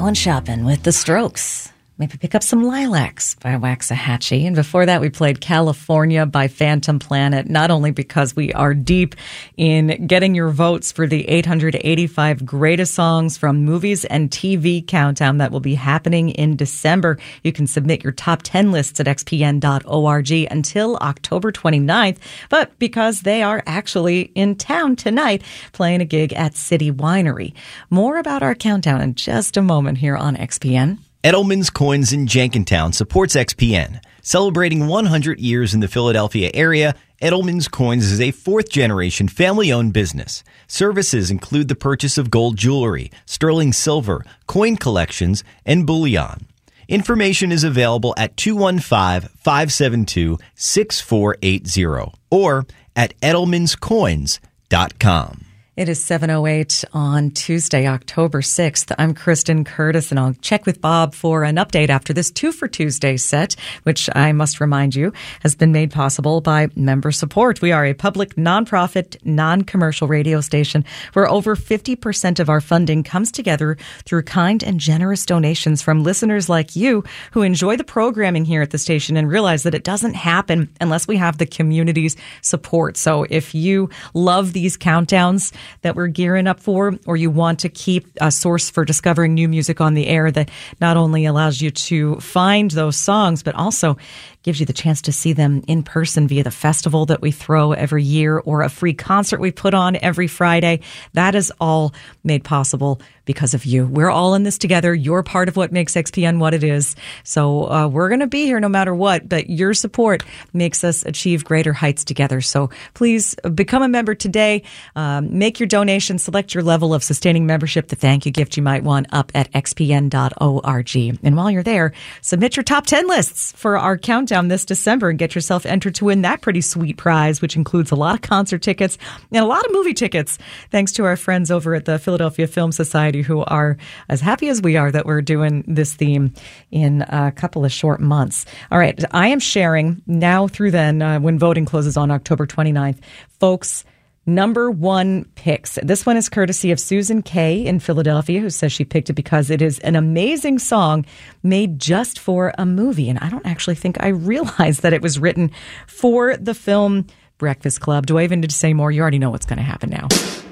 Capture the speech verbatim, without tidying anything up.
going shopping with The Strokes. Maybe pick up some Lilacs by Waxahachie. And before that, we played California by Phantom Planet, not only because we are deep in getting your votes for the eight hundred eighty-five greatest songs from movies and T V countdown that will be happening in December. You can submit your top ten lists at x p n dot org until October twenty-ninth, but because they are actually in town tonight playing a gig at City Winery. More about our countdown in just a moment here on X P N. Edelman's Coins in Jenkintown supports X P N. Celebrating one hundred years in the Philadelphia area, Edelman's Coins is a fourth-generation family-owned business. Services include the purchase of gold jewelry, sterling silver, coin collections, and bullion. Information is available at two one five, five seven two, six four eight zero or at edelmans coins dot com. It is seven oh eight on Tuesday, October sixth. I'm Kristen Curtis, and I'll check with Bob for an update after this Two for Tuesday set, which I must remind you has been made possible by member support. We are a public, nonprofit, non-commercial radio station where over fifty percent of our funding comes together through kind and generous donations from listeners like you who enjoy the programming here at the station and realize that it doesn't happen unless we have the community's support. So if you love these countdowns that we're gearing up for, or you want to keep a source for discovering new music on the air that not only allows you to find those songs, but also gives you the chance to see them in person via the festival that we throw every year or a free concert we put on every Friday. That is all made possible because of you. We're all in this together. You're part of what makes X P N what it is. So uh, we're going to be here no matter what, but your support makes us achieve greater heights together. So please become a member today. Um, make your donation. Select your level of sustaining membership, the thank you gift you might want, up at x p n dot org. And while you're there, submit your top ten lists for our countdown this December and get yourself entered to win that pretty sweet prize, which includes a lot of concert tickets and a lot of movie tickets, thanks to our friends over at the Philadelphia Film Society, who are as happy as we are that we're doing this theme in a couple of short months. All right, I am sharing now through then, uh, when voting closes on October twenty-ninth, folks, number one picks. This one is courtesy of Susan Kay in Philadelphia, who says she picked it because it is an amazing song made just for a movie. And I don't actually think I realized that it was written for the film Breakfast Club. Do I even need to say more? You already know what's going to happen now.